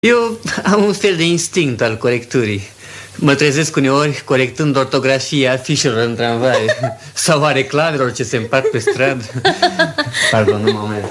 Eu am un fel de instinct al corecturii. Mă trezesc uneori corectând ortografia afișelor în tramvai sau a reclamelor ce se împart pe stradă. Pardon, un moment.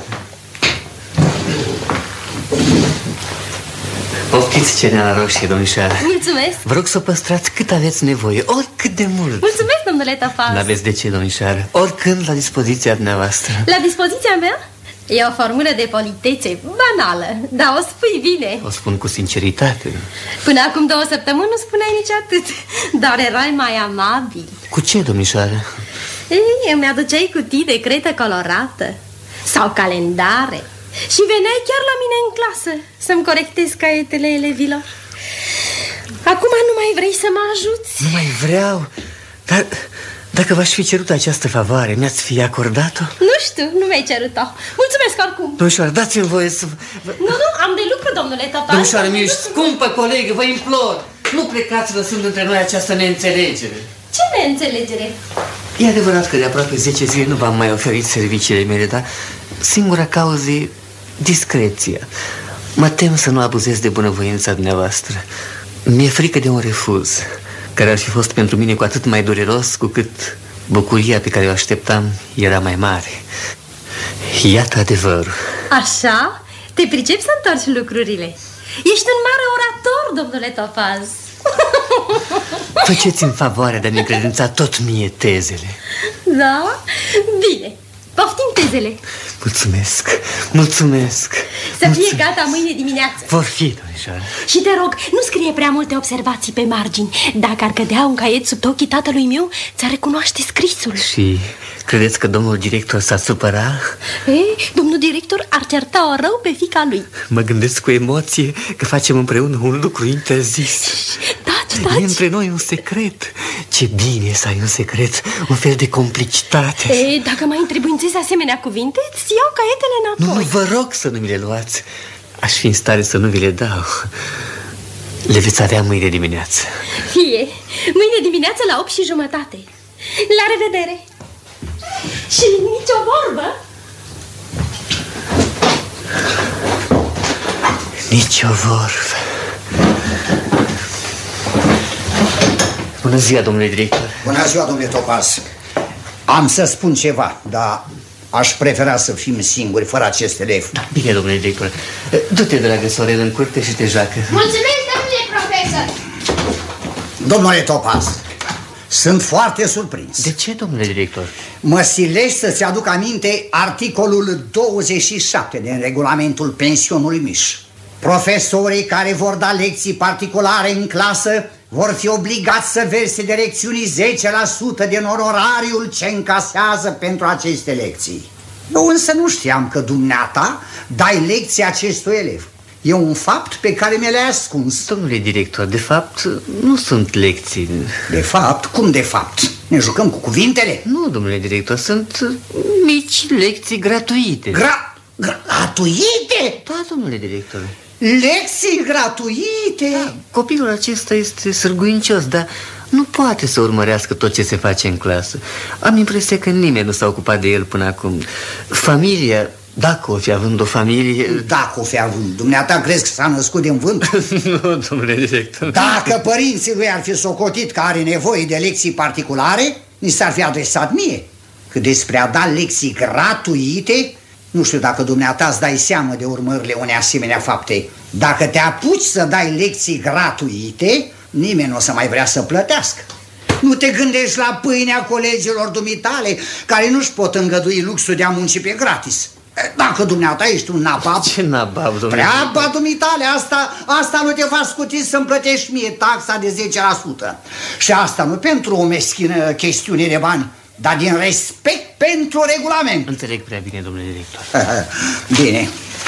Poftiți cereala roșie, domnișoară. Mulțumesc. Vă rog să o păstrați cât aveți nevoie, oricât de mult. Mulțumesc, domnule Topaz. N-aveți de ce, domnișoară. Oricând la dispoziția dumneavoastră. La dispoziția mea? E o formulă de politețe banală, dar o spui bine. O spun cu sinceritate. Până acum 2 săptămâni nu spuneai nici atât, dar erai mai amabil. Cu ce, domnișoară? Ei, îmi aduceai cutii de cretă colorată sau calendare și veneai chiar la mine în clasă să-mi corectez caietele elevilor. Acum nu mai vrei să mă ajuți? Nu mai vreau, dar dacă v-aș fi cerut această favoare, mi-ați fi acordat-o? Nu știu, nu mi-ai cerut-o. Mulțumesc oricum. Domnișoară, dați-mi voie să... Nu, am de lucru, domnule Topaz. Domnișoară, mi ești scumpă, colegă, vă implor. Nu plecați lăsând între noi această neînțelegere. Ce neînțelegere? E adevărat că de aproape 10 zile nu v-am mai oferit serviciile mele, dar singura cauză e discreția. Mă tem să nu abuzez de bunăvoința dumneavoastră. Mi-e frică de un refuz, care ar fi fost pentru mine cu atât mai dureros cu cât bucuria pe care o așteptam era mai mare. Iată adevărul. Așa? Te pricepi să întorci lucrurile. Ești un mare orator, domnule Topaz. Faceți-mi favoarea de a ne credința tot mie tezele. Da? Bine, poftim tezele. Mulțumesc, mulțumesc. Să fie gata mâine dimineață. Vor fi, domnișoară. Și te rog, nu scrie prea multe observații pe margini. Dacă ar cădea un caiet sub ochii tatălui meu, ți-ar recunoaște scrisul. Și credeți că domnul director s-a supărat? Ei, domnul director ar certa-o rău pe fiica lui. Mă gândesc cu emoție că facem împreună un lucru interzis. Taci. E între noi un secret. Ce bine e să ai un secret, un fel de complicitate. Ei, dacă mai întrebuințezi asemenea cuvinte, îți iau caietele înapoi. Nu, vă rog să nu mi le luați. Aș fi în stare să nu vi le dau. Le veți avea mâine dimineață. Fie, mâine dimineață la 8:30. La revedere. Și nicio vorbă. Nicio vorbă. Bună ziua, domnule director. Bună ziua, domnule Topaz. Am să spun ceva, dar aș prefera să fim singuri, fără acest elev. Da, bine, domnule director. Du-te, dragă Sorel, în curte și te joacă. Mulțumesc, domnule profesor. Domnule Topaz, sunt foarte surprins. De ce, domnule director? Mă silești să-ți aduc aminte articolul 27 din regulamentul pensionului Miș. Profesorii care vor da lecții particulare în clasă vor fi obligați să verse direcțiunii 10% din onorariul ce încasează pentru aceste lecții. Eu însă nu știam că dumneata dai lecții acestui elev. E un fapt pe care mi l-ai ascuns. Domnule director, de fapt, nu sunt lecții. De fapt? Cum de fapt? Ne jucăm cu cuvintele? Nu, domnule director, sunt mici lecții gratuite. Gratuite? Da, domnule director. Lecții gratuite? Da, copilul acesta este sârguincios, dar nu poate să urmărească tot ce se face în clasă. Am impresia că nimeni nu s-a ocupat de el până acum. Familia, dacă o fi având o familie... Dacă o fi având, dumneata crezi că s-a născut din vânt? Nu, domnule director. Dacă părinții lui ar fi socotit că are nevoie de lecții particulare, ni s-ar fi adresat mie. Că despre a da lecții gratuite, nu știu dacă dumneata îți dai seamă de urmările unei asemenea fapte. Dacă te apuci să dai lecții gratuite, nimeni nu o să mai vrea să plătească. Nu te gândești la pâinea colegilor dumitale care nu-și pot îngădui luxul de a munci pe gratis. Dacă dumneata ești un nabab... Ce nabab, domnule? Treaba dumitale, asta nu te faci scutit să-mi plătești mie taxa de 10%. Și asta nu pentru o meschină chestiune de bani, dar din respect pentru regulament. Înțeleg prea bine, domnule director. Bine.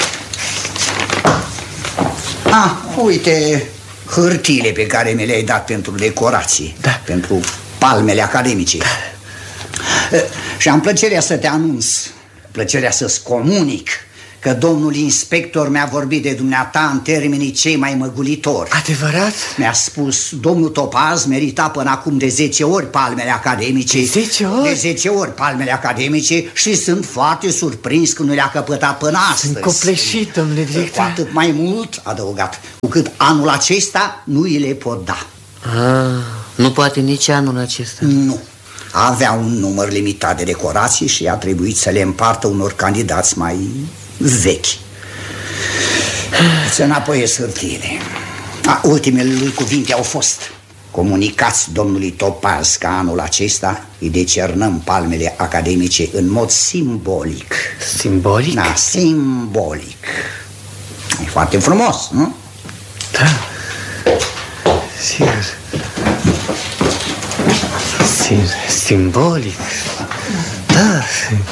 Uite hârtiile pe care mi le-ai dat pentru decorații. Da. Pentru palmele academice. Da. Și am plăcerea să te anunț, plăcerea să-ți comunic că domnul inspector mi-a vorbit de dumneata în termenii cei mai măgulitori. Adevărat? Mi-a spus, domnul Topaz merita până acum de 10 ori palmele academice. De 10 ori? De 10 ori palmele academice și sunt foarte surprins că nu le-a căpătat până astăzi. Sunt copleșit, domnule director. Cu atât mai mult, adăugat, cu cât anul acesta nu îi le pot da. Nu poate nici anul acesta. Nu. Avea un număr limitat de decorații și a trebuit să le împartă unor candidați mai vechi. Să înapoiesc hârtiile. Ultimele lui cuvinte au fost: comunicați domnului Topaz că anul acesta îi decernăm palmele academice în mod simbolic. Simbolic? Da, simbolic. E foarte frumos, nu? Da, sigur. Simbolic. Da.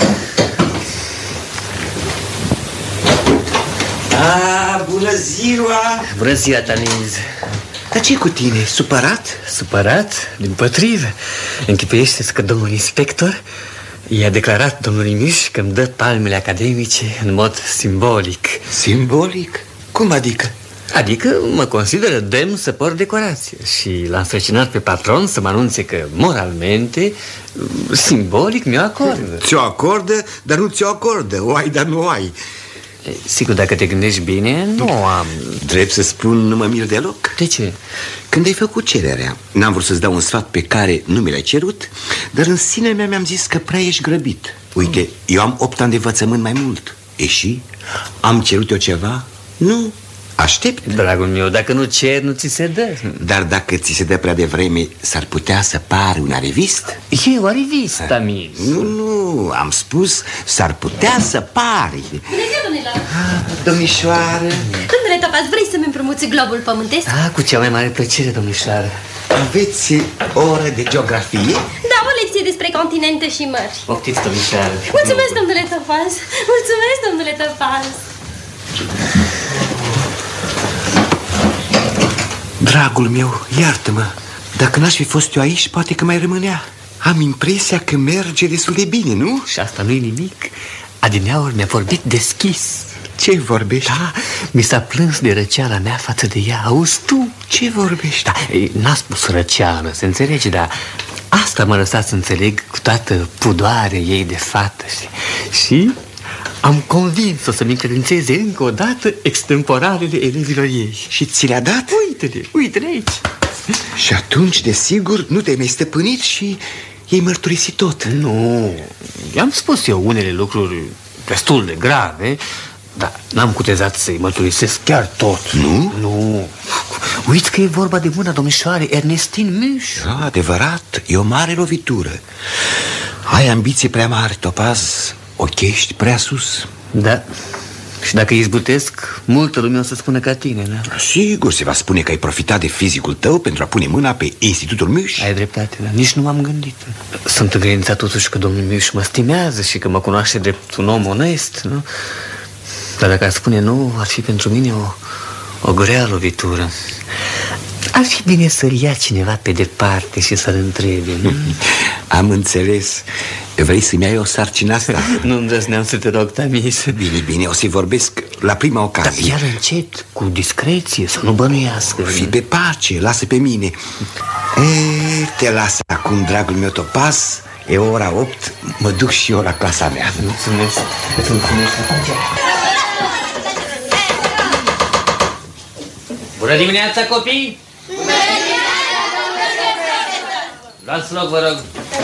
Bună ziua! Bună ziua, Taniz. Dar ce-i cu tine? Supărat? Supărat? Dimpotrivă. Închipuiește-ți că domnul inspector i-a declarat domnului Miș că îmi dă palmele academice în mod simbolic. Simbolic? Cum adică? Adică mă consideră demn să port decorație. Și l-am sfăcinat pe patron să mă anunțe că moralmente, simbolic mi-o acordă. Ți-o acordă, dar nu ți-o acordă. O ai, dar nu o ai. Sigur, dacă te gândești bine, nu am. Drept să spun, nu mă mir deloc. De ce? Când ai făcut cererea, n-am vrut să-ți dau un sfat pe care nu mi l-ai cerut, dar în sinea mea mi-am zis că prea ești grăbit. Uite, eu am 8 ani de învățământ mai mult. E și? Am cerut eu ceva? Nu. Aștept. Dragul meu, dacă nu cer, nu ți se dă. Dar dacă ți se dă prea devreme, s-ar putea să pară una revistă? E o revistă, Amiz. Nu, am spus s-ar putea să pare. Bună ziua, domnilor! Domnișoară. Domnule Topaz, vrei să-mi împrumuți globul pământesc? Cu cea mai mare plăcere, domnișoară. Aveți oră de geografie? Da, o lecție despre continente și mări. Poftiți, domnișoară. Mulțumesc, domnule Topaz. Mulțumesc, domnule Topaz. Dragul meu, iartă-mă. Dacă n-aș fi fost eu aici, poate că mai rămânea. Am impresia că merge destul de bine, nu? Și asta nu-i nimic. Adineaur mi-a vorbit deschis. Ce vorbești? Da, mi s-a plâns de răceala mea față de ea. Auzi tu? Ce vorbești? Da, n-a spus răceală, se înțelege, dar asta m-a lăsat să înțeleg cu toată pudoarea ei de fată. Și am convins-o să-mi încredințeze încă o dată extemporalele elevilor ei. Și ți le-a dat? Uite-le aici. Și atunci, desigur, nu te-ai mai stăpânit și ei mărturisi tot. Nu, i-am spus eu unele lucruri destul de grave, dar n-am cutezat să-i mărturisesc chiar tot. Nu? Nu. Uiți că e vorba de mâna domnișoare Ernestine Miș. Da, adevărat, e o mare lovitură. Ai ambiție prea mare, Topaz. Ochești prea sus. Da. Și dacă izbutesc, multă lume o să spună ca tine, da? Sigur, se va spune că ai profitat de fizicul tău pentru a pune mâna pe Institutul Miș. Ai dreptate, dar nici nu m-am gândit. Sunt încredințat totuși că domnul Miș mă stimează și că mă cunoaște drept un om onest, nu? Dar dacă ar spune nu, ar fi pentru mine o grea lovitură. Ar fi bine să-l ia cineva pe departe și să-l întrebe, nu? Am înțeles. Vrei să-mi iai o sarcină asta? Nu îndrăzneam să te rog, Tamis. Bine, o să-i vorbesc la prima ocazie. Dar iar încet, cu discreție, să nu bănuiască. Fii pe pace, lasă pe mine. Te las acum, dragul meu Topaz. E ora 8, mă duc și eu la clasa mea. Mulțumesc. Bună dimineața, copii! Bună dimineața, domnule profesor! Luați loc, vă rog.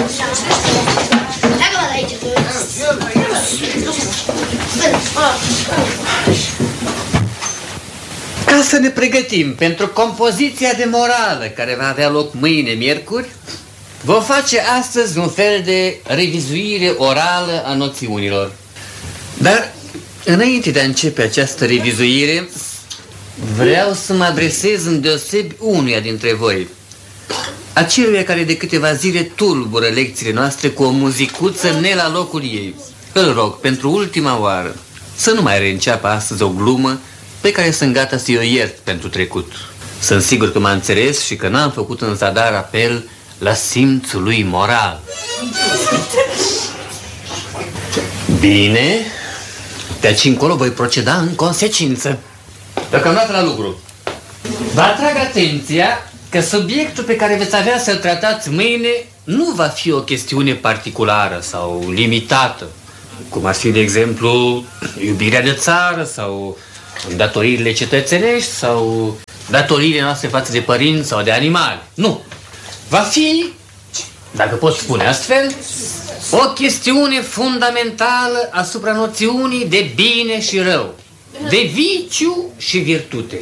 Ca să ne pregătim pentru compoziția de morală care va avea loc mâine, miercuri, vom face astăzi un fel de revizuire orală a noțiunilor. Dar, înainte de a începe această revizuire, vreau să mă adresez îndeosebi unuia dintre voi, aceluia care de câteva zile tulbură lecțiile noastre cu o muzicuță ne la locul ei. Îl rog, pentru ultima oară, să nu mai reînceapă astăzi o glumă pe care sunt gata să-i o iert pentru trecut. Sunt sigur că m-a înțeles și că n-am făcut în zadar apel la simțul lui moral. Bine, De aici încolo voi proceda în consecință. Deocamdată la lucru. Vă atrag atenția că subiectul pe care veți avea să-l tratați mâine nu va fi o chestiune particulară sau limitată, cum ar fi, de exemplu, iubirea de țară sau datoriile cetățenești sau datoriile noastre față de părinți sau de animale. Nu. Va fi, dacă pot spune astfel, o chestiune fundamentală asupra noțiunii de bine și rău, de viciu și virtute.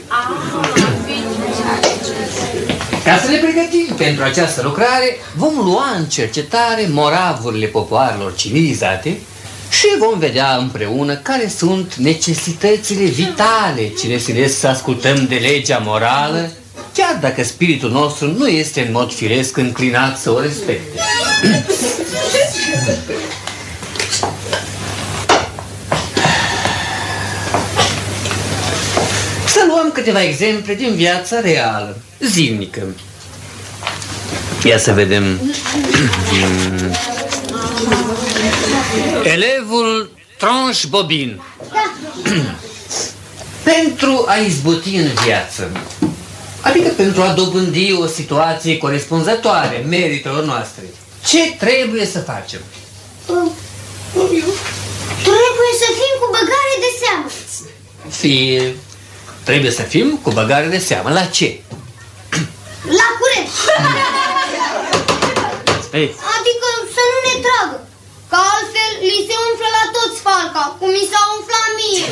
Ca să ne pregătim pentru această lucrare, vom lua în cercetare moravurile popoarelor civilizate și vom vedea împreună care sunt necesitățile vitale ce ne silesc să ascultăm de legea morală, chiar dacă spiritul nostru nu este în mod firesc înclinat să o respecte. Să luăm câteva exemple din viața reală, zilnică. Ia să vedem. Elevul Tronș Bobin. Pentru a izbuti în viață, adică pentru a dobândi o situație corespunzătoare meritelor noastre, ce trebuie să facem? Trebuie să fim cu băgare de seamă. Fie. Trebuie să fim cu băgare de seamă. La ce? La curent. Ei. Adică să nu ne tragă, că altfel li se umflă la toți falca, cum mi s-a umflat mie.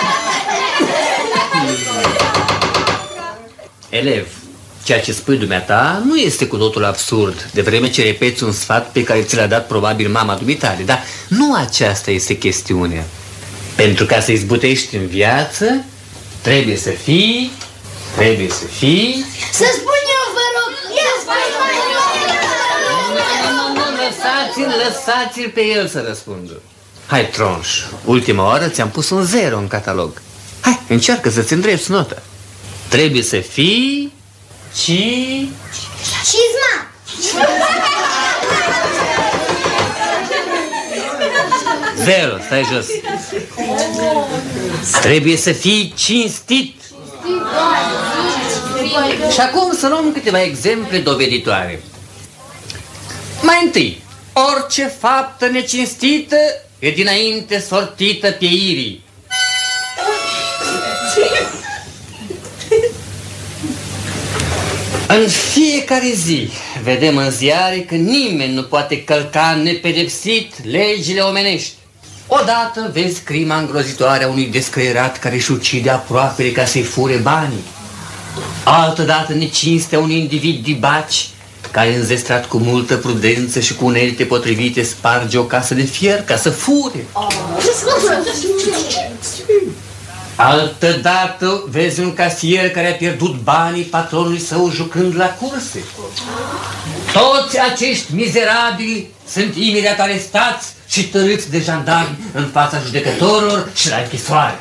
Elev, ceea ce spui dumneata nu este cu totul absurd, de vreme ce repeți un sfat pe care ți l-a dat probabil mama dumitale, dar nu aceasta este chestiunea. Pentru ca să izbutești în viață, trebuie să fii... Să spun eu, vă rog, Lăsați-l pe el să răspundă. Hai, Tronș, ultima oară ți-am pus un 0 în catalog. Hai, încearcă să-ți îndrepți nota. Trebuie să fii... Cizma. Zero, stai jos. Trebuie să fii cinstit. Și acum să luăm câteva exemple doveditoare. Mai întâi, orice faptă necinstită e dinainte sortită pieirii. În fiecare zi vedem în ziare că nimeni nu poate călca nepedepsit legile omenești. Odată vezi crima îngrozitoare a unui descreierat care își ucide aproapele ca să-i fure banii. Altădată necinstea unui individ dibaci care, înzestrat cu multă prudență și cu unelte potrivite, sparge o casă de fier ca să fure. Altădată vezi un casier care a pierdut banii patronului său jucând la curse. Toți acești mizerabili sunt imediat arestați și tărâți de jandarmi în fața judecătorilor și la închisoare.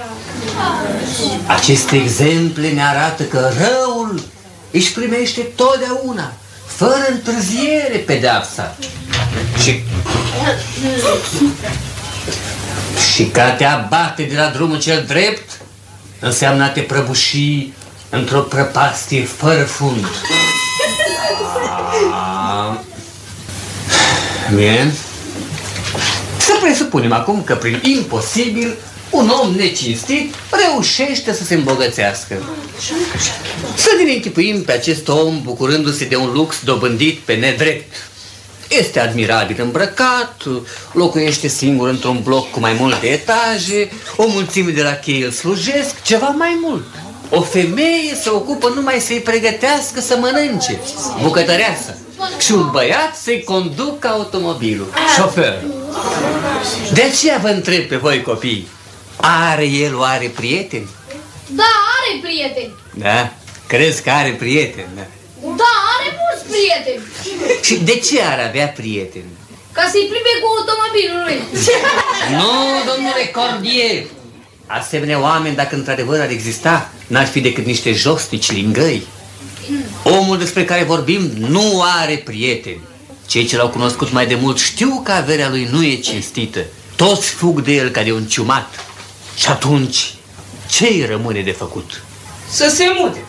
Aceste exemple ne arată că răul își primește totdeauna, fără întârziere, pedeapsa. Și că a te abate de la drumul cel drept înseamnă a te prăbuși într-o prăpastie fără fund. Bine. Să presupunem acum că prin imposibil un om necinstit reușește să se îmbogățească. Să ne închipuim pe acest om bucurându-se de un lux dobândit pe nedrept. Este admirabil îmbrăcat, locuiește singur într-un bloc cu mai multe etaje, o mulțime de lachei îl slujesc, ceva mai mult. O femeie se ocupă numai să-i pregătească să mănânce, bucătăreasă, și un băiat să-i conducă automobilul, șoferul. De aceea vă întreb pe voi, copii, are el oare prieteni? Da, are prieteni. Da? Crezi că are prieteni, da? Da, are mulți prieteni. Și de ce ar avea prieteni? Ca să-i plimbe cu automobilul lui. Nu, domnule Cordier! Asemenea oameni, dacă într-adevăr ar exista, n-ar fi decât niște josnici lingăi. Omul despre care vorbim nu are prieteni. Cei ce l-au cunoscut mai de mult știu că averea lui nu e cinstită Toți fug de el ca de un ciumat. Și atunci, ce îi rămâne de făcut? Să se mute.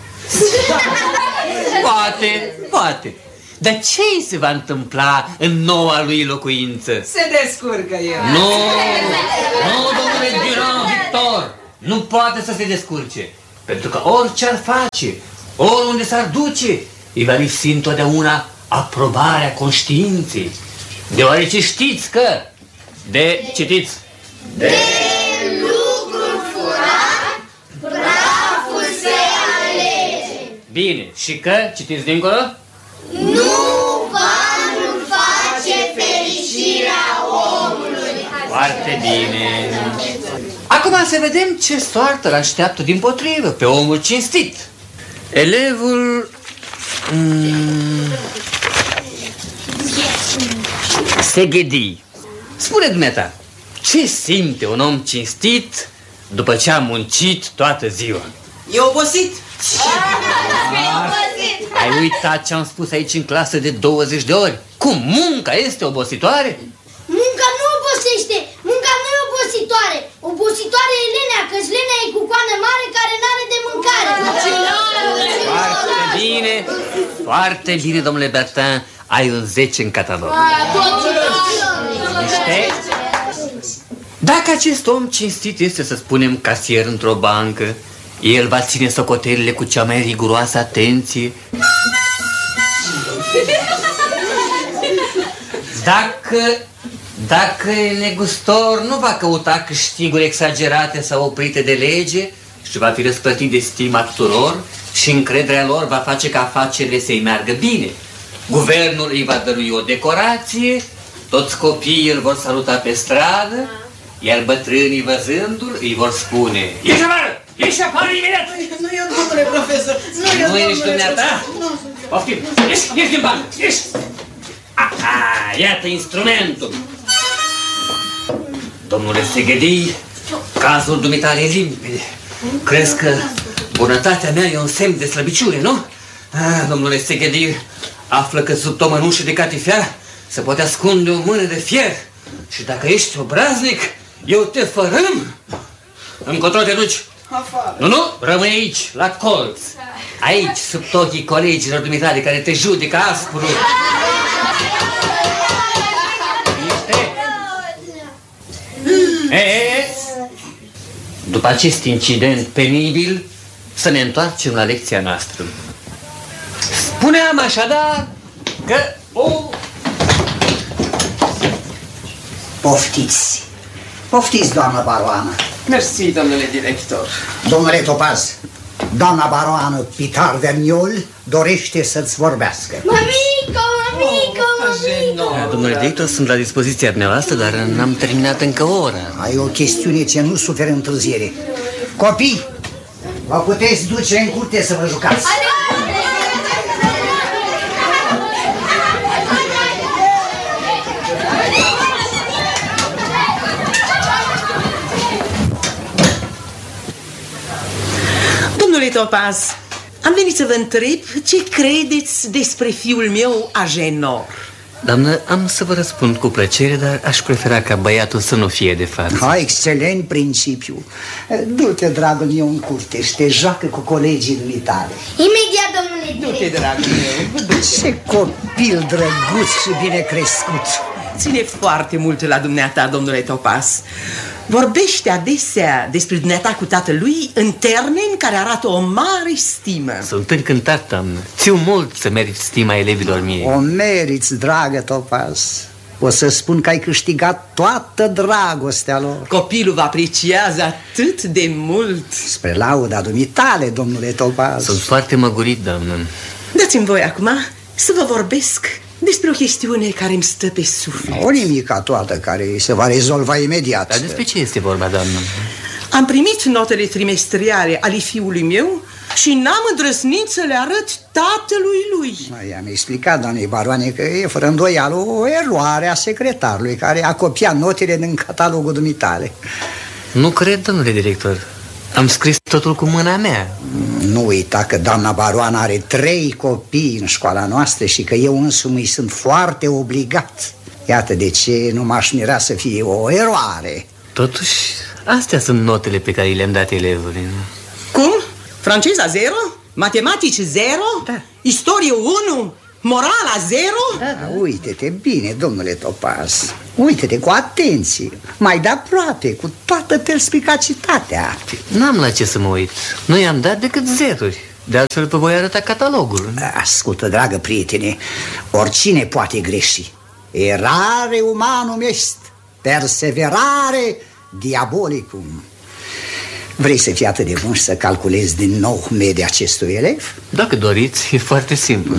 Poate. Dar ce îi se va întâmpla în noua lui locuință? Se descurcă el. Nu, domnule Durand Victor, nu poate să se descurce. Pentru că orice ar face, oriunde s-ar duce, îi va lipsi întotdeauna aprobarea conștiinței. Deoarece știți că citiți. De lucruri furat, praful se alege. Bine, și că, citiți dincolo? Nu banul face fericirea omului. Foarte bine. Acum să vedem ce soartă îl așteaptă dimpotrivă pe omul cinstit. Elevul... Seghedi. Spune dumneata, ce simte un om cinstit după ce a muncit toată ziua? E obosit. Ai uitat ce am spus aici în clasă de 20 de ori? Cum? Munca este obositoare? Munca nu obosește. Munca nu e obositoare. Obositoare e lenea, căci lenea e cu coană mare care n-are de mâncare. Foarte bine, domnule Bertin. Ai un 10 în catalog. Dacă acest om cinstit este, să spunem, casier într-o bancă, el va ține socotelile cu cea mai riguroasă atenție. Dacă e negustor, nu va căuta câștiguri exagerate sau oprite de lege și va fi răsplătit de stima tuturor și încrederea lor va face ca afacerile să-i meargă bine. Guvernul îi va dărui o decorație, toți copiii îl vor saluta pe stradă, iar bătrânii, văzându-l, îi vor spune: ieși afară! Ieși afară imediat! Nu eu, domnule profesor. Nu ești dumneata? Poftim! Ieși din bancă! Ieși! Aha, iată instrumentul! Domnule Seghedi, cazul dumitale e limpede. Crezi că bunătatea mea e un semn de slăbiciune, nu? Domnule Seghedi, află că sub o mănușă de catifea se poate ascunde o mână de fier. Și dacă ești obraznic, eu te fărâm. Încotro te duci? Afară. Nu, rămâi aici, la colț. Aici, sub ochii colegilor dumitale care te judecă aspru. După acest incident penibil, să ne întoarcem la lecția noastră. Spuneam așadar că Poftiți, doamnă baroană. Mersi, domnule director. Domnule Topaz, doamna baroană Pitar Verniol dorește să-ți vorbească. Mămico! Domnule director, sunt la dispoziția dumneavoastră, dar n-am terminat încă o oră. Ai o chestiune ce nu suferă întârziere. Copii, vă puteți duce în curte să vă jucați. Domnule Topaz, am venit să vă întreb ce credeți despre fiul meu, Agenor. Doamnă, am să vă răspund cu plăcere, dar aș prefera ca băiatul să nu fie de față. Excelent principiu. Du-te, dragul meu, în curte și te joacă cu colegii dumitale. Imediat, domnule director. Du-te, dragul meu. Ce copil drăguț și bine crescut. Ține foarte mult la dumneata, domnule Topaz. Vorbește adesea despre dumneata cu tatălui în termeni care arată o mare stimă. Sunt încântat, doamnă. Țiu mult să merit stima elevilor mie. O meriți, dragă Topaz. O să spun că ai câștigat toată dragostea lor. Copilul vă apreciază atât de mult. Spre lauda dumitale, domnule Topaz. Sunt foarte măgurit, doamnă. Dați-mi voi acum să vă vorbesc despre o chestiune care îmi stă pe suflet. O nimica toată care se va rezolva imediat. Dar despre ce este vorba, doamnă? Am primit notele trimestriale ale fiului meu și n-am îndrăznit să le arăt tatălui lui. I-am explicat, doamnei baroane, că e fără îndoială o eroare a secretarului care a copiat notele din catalogul dumitale. Nu cred, domnule director. Am scris totul cu mâna mea. Nu uita că doamna baroană are 3 copii în școala noastră și că eu însumi sunt foarte obligat. Iată de ce nu m-aș mira să fie o eroare. Totuși, astea sunt notele pe care le-am dat elevului. Cum? Franceza 0? Matematici 0? Da. Istorie 1? Morala 0? Da, uite-te bine, domnule Topaz. Uite-te cu atenție, mai de aproape, cu toată perspicacitatea. N-am la ce să mă uit. Nu i-am dat decât zeruri. De altfel vă voi arăta catalogul. Ascultă, dragă prietene, oricine poate greși. Erare umanum est, perseverare diabolicum. Vrei să fii atât de bun și să calculezi din nou media acestui elev? Dacă doriți, e foarte simplu.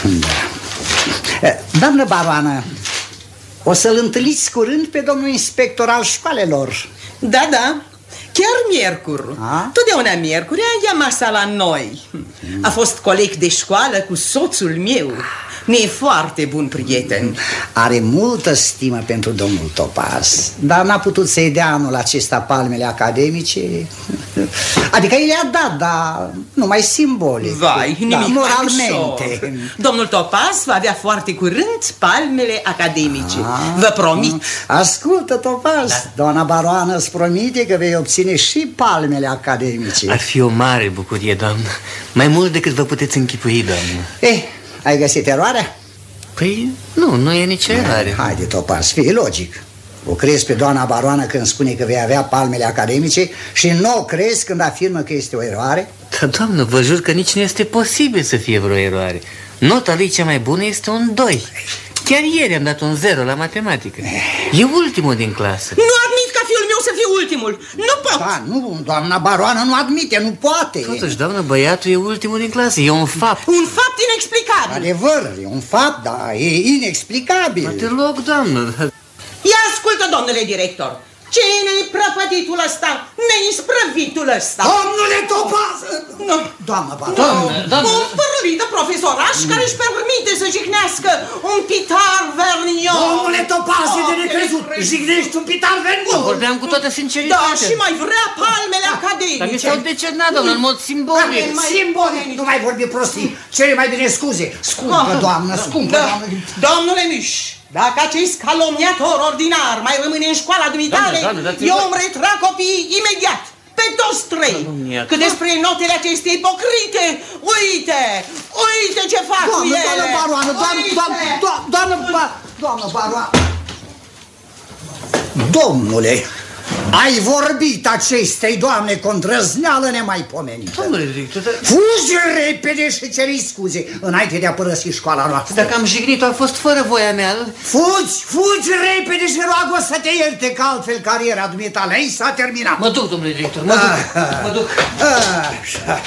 Da. Doamnă baroană, o să-l întâlniți curând pe domnul inspector al școalelor. Da, da, chiar miercuri. Totdeauna miercuri ia masa la noi. A fost coleg de școală cu soțul meu. Ne-e foarte bun prieten. Are multă stimă pentru domnul Topaz, dar n-a putut să-i dea anul acesta palmele academice. Adică i le-a dat, dar numai simbolic. Vai, nimic moralmente. Domnul Topaz va avea foarte curând palmele academice. Vă promit. Ascultă, Topaz, doamna baroană îți promite că vei obține și palmele academice. Ar fi o mare bucurie, doamnă. Mai mult decât vă puteți închipui, doamnă. Ai găsit eroarea? Păi nu e nicio eroare. Haide, Topaz, fie logic. O crezi pe doamna baroană când spune că vei avea palmele academice și nu o crezi când afirmă că este o eroare? Da, doamnă, vă jur că nici nu este posibil să fie vreo eroare. Nota lui cea mai bună este un 2. Chiar ieri am dat un 0 la matematică. E ultimul din clasă. Nu admit ca fiul meu să fie ultimul. Nu pot. Da, nu, doamna baroană nu admite, nu poate. Totuși, doamnă, băiatul e ultimul din clasă. E un fapt. Un fapt inexplicabil. Adevăr, e un fapt, dar e inexplicabil. Te rog, doamnă. Ia ascultă, domnule director. Ce-i prăpăditul ăsta? Neisprăvitul ăsta? Domnule Topaz! Nu. Doamnă baroană. Un părlită profesoraș care își permite să jignească un pitar vernion. Domnule Topaz, e de necrezut. Jignești un pitar vernion. Vorbeam cu toată sinceritate. Da, și mai vrea palmele academice. Dar mi s-au decernat, doamnă, în mod simbolic. Simbolic, nu mai vorbi prostii. Cere mai bine scuze. Scumpă, doamnă, scumpă, doamnă. Domnule Miș, dacă acest calomniator ordinar mai rămâne în școala dumitale, eu îmi retrag copiii imediat, pe toți 3. Că despre notele acestea ipocrite, uite ce fac cu ele. Doamnă baroană, doamnă baroană. Domnule, ai vorbit acestei doamne cu îndrăzneală nemaipomenită. Domnule director, fugi repede și ceri scuze înainte de a părăsi școala noastră. Dacă am jignit-o, a fost fără voia mea. Fugi repede și roagă să te ierte, că altfel cariera dumitale aici s-a terminat. Mă duc, domnule director, mă duc. Așa.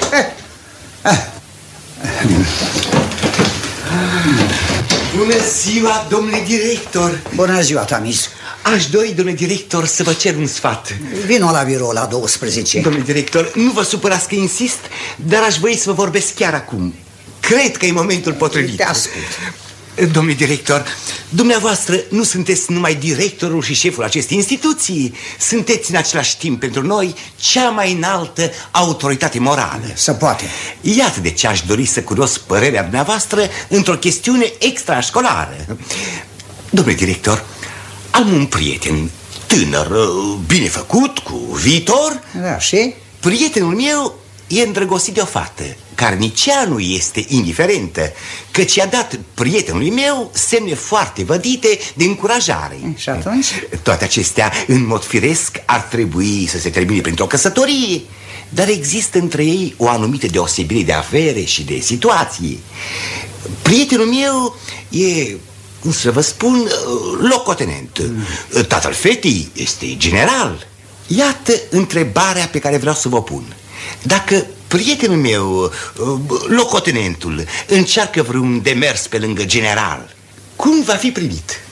Bună ziua, domnule director. Bună ziua, Tamis. Aș dori, domnule director, să vă cer un sfat. Vino la birou la 12. Domnule director, nu vă supărați că insist, dar aș voi să vă vorbesc chiar acum. Cred că e momentul potrivit. Te ascult. Domnule director, dumneavoastră nu sunteți numai directorul și șeful acestei instituții. Sunteți în același timp pentru noi cea mai înaltă autoritate morală. Se poate. Iată de ce aș dori să cunosc părerea dumneavoastră într-o chestiune extrașcolară. Domnule director, am un prieten tânăr, bine făcut, cu viitor. Da, și? Prietenul meu e îndrăgostit de o fată care nici ea nu este indiferentă, căci i-a dat prietenului meu semne foarte vădite de încurajare. Și atunci? Toate acestea, în mod firesc, ar trebui să se termine printr-o căsătorie, dar există între ei o anumită deosebire de afere și de situație. Prietenul meu e, cum să vă spun, locotenent. Tatăl fetei este general. Iată întrebarea pe care vreau să vă pun. Dacă prietenul meu, locotenentul, încearcă vreun demers pe lângă general, cum va fi primit?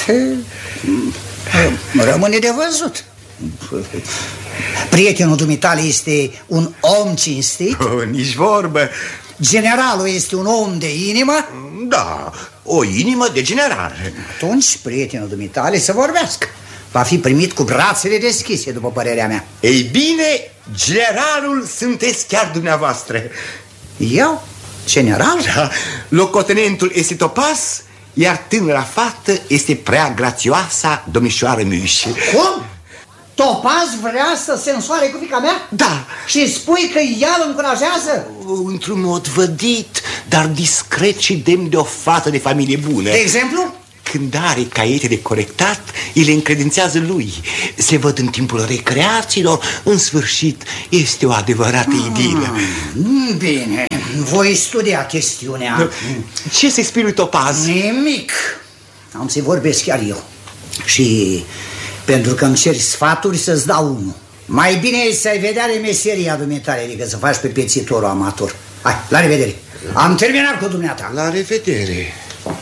Rămâne de văzut. Prietenul dumitale este un om cinstit? Nici vorbă. Generalul este un om de inimă? Da, o inimă de general. Atunci prietenul dumitale să vorbească. Va fi primit cu brațele deschise, după părerea mea. Ei bine, generalul sunteți chiar dumneavoastră. Eu? General? Da, locotenentul este Topaz, iar tânăra fată este prea grațioasa domnișoară Miuș. Cum? Topaz vrea să se însoare cu fiica mea? Da. Și spui că ea îl încurajează? Într-un mod vădit, dar discret și demn de o fată de familie bună. De exemplu? Când are caiete de corectat, îi le încredințează lui. Se văd în timpul recreațiilor. În sfârșit, este o adevărată idilă. Bine, voi studia chestiunea. Ce să-i spui lui Topaz? Nimic. Am să-i vorbesc chiar eu. Și pentru că îmi ceri sfaturi, să-ți dau unul. Mai bine e să-i vedea de meseria dumitare decât să faci pe piețitorul amator. Hai, la revedere. Am terminat cu dumneata. La revedere.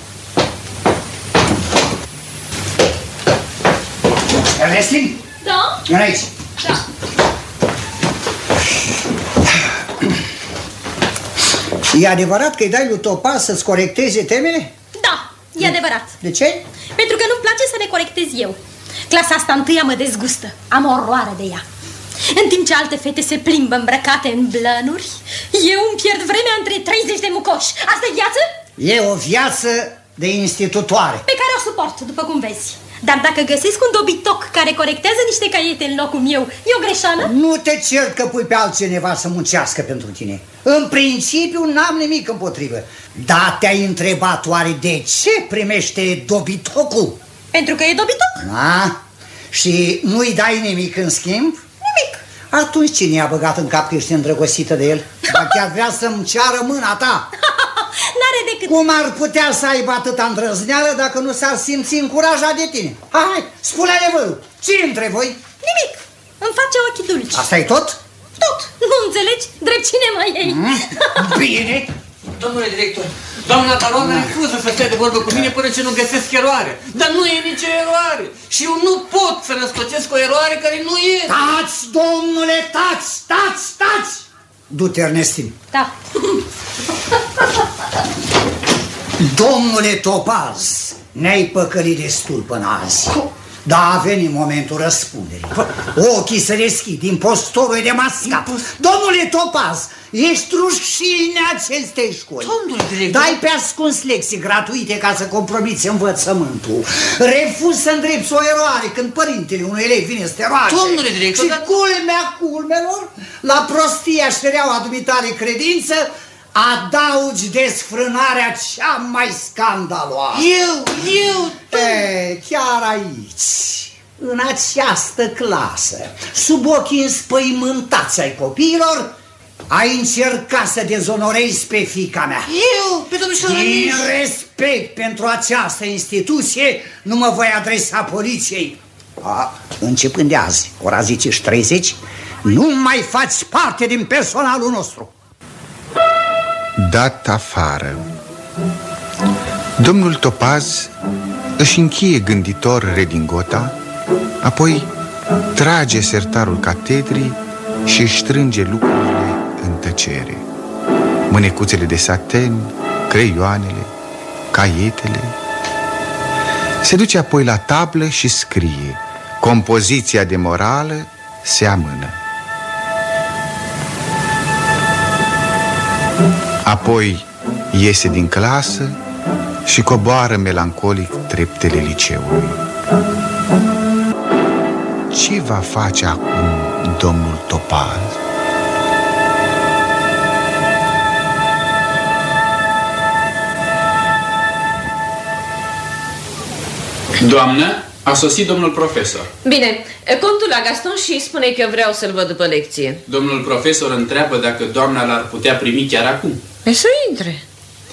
Ernestin? Da? Vine aici. Da. E adevărat că îi dai lui Topaz să-ți corecteze temele? Da, e adevărat. De ce? Pentru că nu-mi place să le corectez eu. Clasa asta întâia mă dezgustă. Am oroare de ea. În timp ce alte fete se plimbă îmbrăcate în blănuri, eu îmi pierd vremea între 30 de mucoși. Asta e viață? E o viață de institutoare. Pe care o suport, după cum vezi. Dar dacă găsesc un dobitoc care corectează niște caiete în locul meu, e o greșeală? Nu te cer că pui pe altcineva să muncească pentru tine. În principiu n-am nimic împotrivă. Dar te-ai întrebat oare de ce primește dobitocul? Pentru că e dobitoc. Da? Și nu-i dai nimic în schimb? Nimic. Atunci cine i-a băgat în cap că ești îndrăgostită de el? Dar chiar vrea să-mi ceară mâna ta. N-are decât... Cum ar putea să aibă atâta îndrăzneală dacă nu s-ar simți încurajat de tine? Hai, spune adevărul. Ce între voi? Nimic. Îmi face ochii dulci. Asta e tot? Tot. Nu înțelegi? Drept cine mai ei? Bine. Domnule director, doamna baroană refuză să stea de vorbă cu mine până ce nu găsesc eroare. Dar nu e nicio eroare. Și eu nu pot să răscocesc o eroare care nu e. Tați, domnule, tați, tați, tați! Du-te, Ernestin. Da. Domnule Topaz, ne-ai păcălit destul până azi. Da, a venit momentul răspunderii. Ochii se deschid, impostorul e demascat. Domnule Topaz, ești rușine acestei școli. Domnule director, dai pe ascuns lecții gratuite ca să compromiți învățământul. Refuz să îndrepți o eroare când părintele unui elev vine să te roage. Domnule director, și culmea culmelor, la prostia și reaua dumitare credință, adaugi desfrânarea cea mai scandaloasă. Eu... Chiar aici, în această clasă, sub ochii înspăimântați ai copiilor, ai încercat să dezonorezi pe fiica mea. Eu, pe domnișoara Din respect pentru această instituție, nu mă voi adresa poliției. Începând de azi, ora 10:30, nu mai faci parte din personalul nostru. Dat afară. Domnul Topaz își încheie gânditor redingota, apoi trage sertarul catedrii și își strânge lucrurile în tăcere. Mânecuțele de saten, creioanele, caietele. Se duce apoi la tablă și scrie. Compoziția de morală se amână. Apoi iese din clasă și coboară melancolic treptele liceului. Ce va face acum domnul Topaz? Doamnă, a sosit domnul profesor. Bine, contul la Gaston și spune că vreau să-l văd după lecție. Domnul profesor întreabă dacă doamna l-ar putea primi chiar acum. E să intre.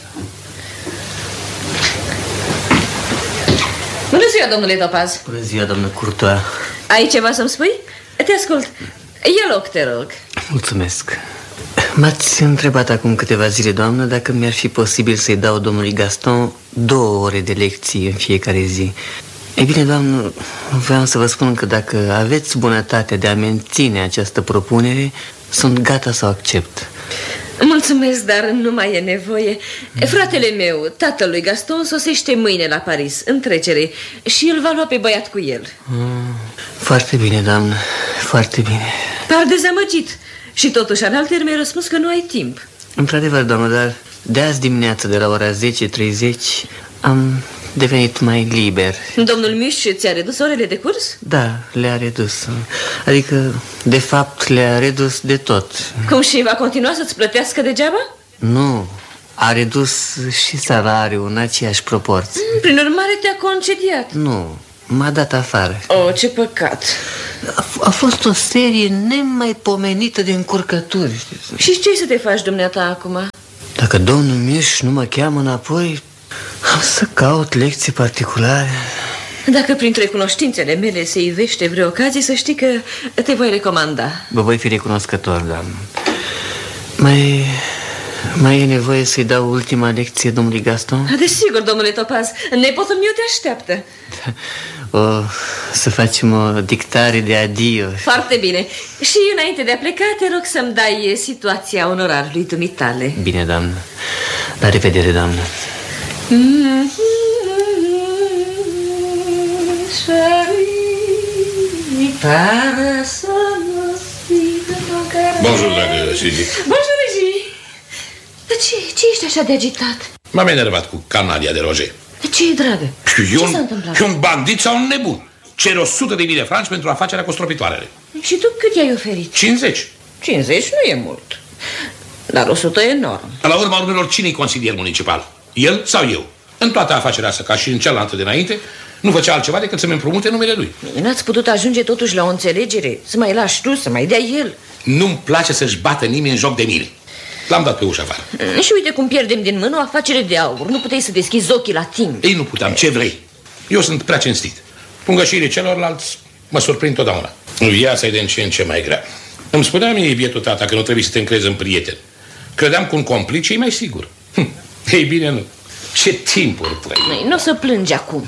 Bună ziua, domnule Topaz. Bună ziua, doamnă Courtois. Ai ceva să-mi spui? Te ascult. Ia loc, te rog. Mulțumesc. M-ați întrebat acum câteva zile, doamnă, dacă mi-ar fi posibil să-i dau domnului Gaston 2 ore de lecții în fiecare zi. Ei bine, doamnă, vreau să vă spun că dacă aveți bunătatea de a menține această propunere, sunt gata să o accept. Mulțumesc, dar nu mai e nevoie. Fratele meu, tatălui Gaston, sosește mâine la Paris, în trecere, și îl va lua pe băiat cu el. Foarte bine, doamnă, foarte bine. Par dezamăgit. Și totuși, Analter mi-a răspuns că nu ai timp. Într-adevăr, doamnă, dar de azi dimineață, de la ora 10:30, Am devenit mai liber. Domnul Miș ți-a redus orele de curs? Da, le-a redus. Adică, de fapt, le-a redus de tot. Cum, și va continua să-ți plătească degeaba? Nu, a redus și salariul în aceeași proporție. Prin urmare te-a concediat. Nu, m-a dat afară. Oh, ce păcat. A fost o serie nemaipomenită de încurcături. Și ce să te faci dumneata acum? Dacă domnul Miș nu mă cheamă înapoi, am să caut lecții particulare. Dacă printre cunoștințele mele se ivește vreo ocazie, să știi că te voi recomanda. Vă voi fi recunoscător, doamnă. Mai e nevoie să-i dau ultima lecție domnului Gaston? Desigur, domnule Topaz, nepotul meu te așteaptă. Să facem o dictare de adio. Foarte bine. Și înainte de a pleca, te rog să-mi dai situația onorarului dumitale. Bine, doamnă. La revedere, doamnă. Bonjour, dragă Suzy. Bonjour, Regi. Dar ce ești așa de agitat? M-am enervat cu canalia de Roger. De ce e, dragă? Ce s-a întâmplat? E un bandit sau un nebun. Cere 100.000 de franci pentru afacerea cu stropitoarele. Și tu cât i-ai oferit? 50. 50 nu e mult, dar 100 e enorm. La urma urmelor, cine-i consilier municipal? El sau eu? În toată afacerea asta, ca și în cealaltă de înainte, nu făcea altceva decât să-mi împrumute numele lui. N-ați putut ajunge totuși la o înțelegere? Să mai lași tu, să mai dea el? Nu-mi place să-și bată nimeni în joc de mine. L-am dat pe ușa afară. Și uite cum pierdem din mână o afacere de aur. Nu puteai să deschizi ochii la timp. Ei, nu puteam, ce vrei? Eu sunt prea cinstit. Pungășirile celorlalți mă surprind totdeauna. Viața e de în ce mai grea. Îmi spunea mie, bietul tata, că nu trebuie să te încrezi în prieten. Credeam că un complice e mai sigur. Ei bine, nu. Ce timpuri trăim. Nu o să plângi acum.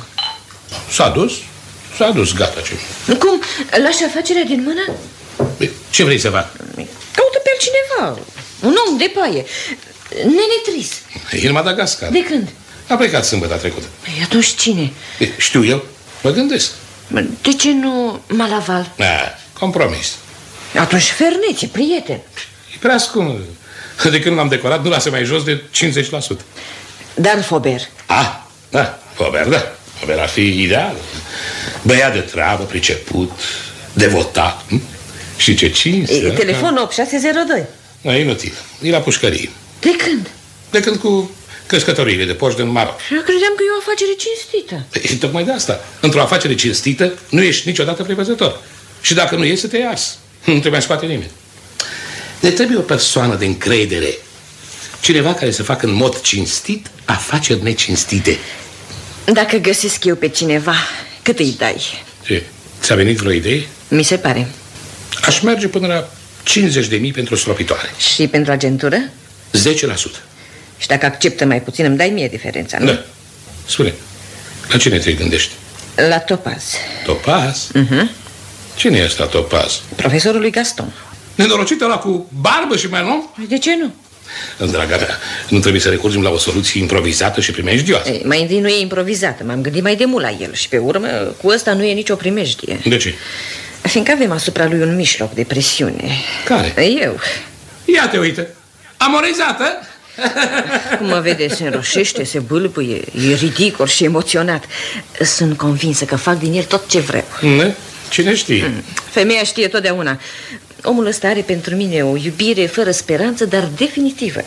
S-a dus, gata. Ce? Cum? Lași afacerea din mână? Ce vrei să fac? Caută pe altcineva. Un om de paie. Nenetris. E în Madagascar. De când? A plecat sâmbătă trecută. Atunci cine? Știu eu. Mă gândesc. De ce nu Malaval? Compromis. Atunci Fernețe, prieten. E prea scump. De când l-am decorat, nu lasă mai jos de 50%. Dar Faubert? Faubert, da. Faubert ar fi ideal. Băiat de treabă, priceput, devotat. Și ce cinste. Telefon 8602. E inutil. E la pușcărie. De când? De când cu crescătoriile de porci din Maroc. Eu credeam că e o afacere cinstită. E tocmai de asta. Într-o afacere cinstită nu ești niciodată prevăzător. Și dacă nu iese, te ia ars. Nu te mai scoate nimeni. Ne trebuie o persoană de încredere. Cineva care să facă în mod cinstit afaceri necinstite. Dacă găsesc eu pe cineva, cât îi dai? Ce? Ți-a venit vreo idee? Mi se pare. Aș merge până la 50.000 pentru stropitoare. Și pentru agentură? 10%. Și dacă acceptă mai puțin, îmi dai mie diferența, nu? Da. Spune, la cine te gândești? La Topaz. Topaz? Cine e ăsta Topaz? Profesorul lui Gaston. Nenorocită ăla cu barbă și mai nu? De ce nu? Draga mea, nu trebuie să recurgem la o soluție improvizată și primejdioasă. Mai întâi nu e improvizată, m-am gândit mai de mult la el. Și pe urmă, cu ăsta nu e nicio primejdie. De ce? Fiindcă avem asupra lui un mijloc de presiune. Care? Eu. Ia te uite, amorizată? Cum mă vede, se înroșește, se bâlbâie, e ridicol și emoționat. Sunt convinsă că fac din el tot ce vreau. Cine știe? Femeia știe totdeauna. Omul ăsta are pentru mine o iubire fără speranță, dar definitivă.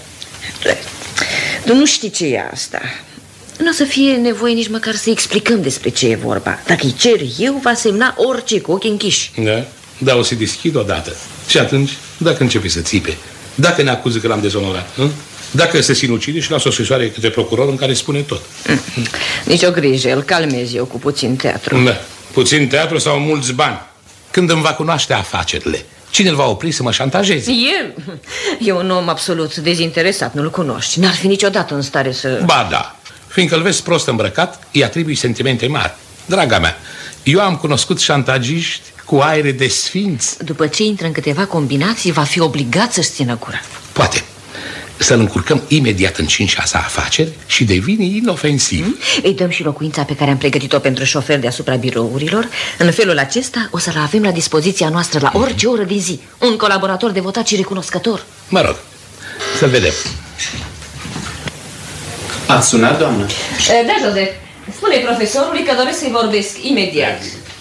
Tu nu știi ce e asta. Nu o să fie nevoie nici măcar să explicăm despre ce e vorba. Dacă îi cer eu, va semna orice cu ochii închiși. Da, o să deschid odată. Și atunci, dacă începe să țipe, dacă ne acuză că l-am dezonorat, dacă se sinucide și lasă o scrisoare către procuror în care spune tot. Nici o grijă, îl calmez eu cu puțin teatru. Da, puțin teatru sau mulți bani. Când îmi va cunoaște afacerile, cine îl va opri să mă șantajeze? El? E un om absolut dezinteresat, nu-l cunoști. N-ar fi niciodată în stare să... Ba da, fiindcă îl vezi prost îmbrăcat, îi atribui sentimente mari. Draga mea, eu am cunoscut șantajiști cu aere de sfinți. După ce intră în câteva combinații, va fi obligat să-și țină gura. Poate. Să-l încurcăm imediat în 5-6 afaceri și devine inofensiv. Îi dăm și locuința pe care am pregătit-o pentru șofer deasupra birourilor. În felul acesta o să-l avem la dispoziția noastră la orice oră din zi. Un colaborator devotat și recunoscător. Mă rog, să vedem. Ați sunat, doamnă? Da, Joseph. Spune profesorului că doresc să-i vorbesc imediat.